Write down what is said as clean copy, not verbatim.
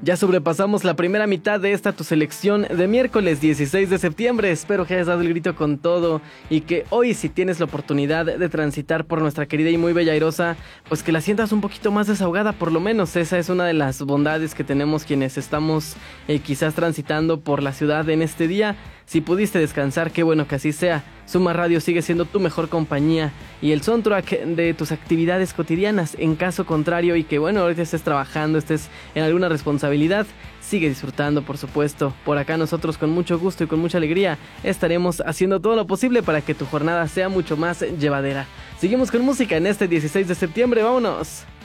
Ya sobrepasamos la primera mitad de esta tu selección de miércoles 16 de septiembre. Espero que hayas dado el grito con todo y que hoy, si tienes la oportunidad de transitar por nuestra querida y muy bella Airosa, pues que la sientas un poquito más desahogada, por lo menos. Esa es una de las bondades que tenemos quienes estamos quizás transitando por la ciudad en este día. Si pudiste descansar, qué bueno que así sea. Suma Radio sigue siendo tu mejor compañía y el soundtrack de tus actividades cotidianas. En caso contrario, y que bueno, ahorita estés trabajando, estés en alguna responsabilidad, sigue disfrutando, por supuesto. Por acá nosotros con mucho gusto y con mucha alegría estaremos haciendo todo lo posible para que tu jornada sea mucho más llevadera. Seguimos con música en este 16 de septiembre, vámonos.